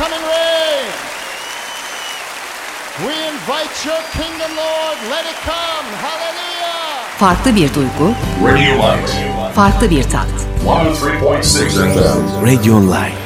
come and reign. We invite your kingdom, Lord. Let it come. Hallelujah. Farklı bir duygu, Radio Light. farklı bir tat. 103.6 FM. Radio Online.